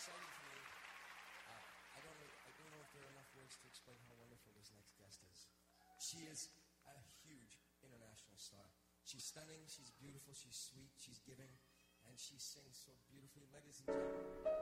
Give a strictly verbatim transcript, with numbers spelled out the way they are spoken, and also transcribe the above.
exciting for me. Uh, I don't know. I don't know if there are enough words to explain how wonderful this next guest is. She is a huge international star. She's stunning. She's beautiful. She's sweet. She's giving, and she sings so beautifully. Ladies and gentlemen.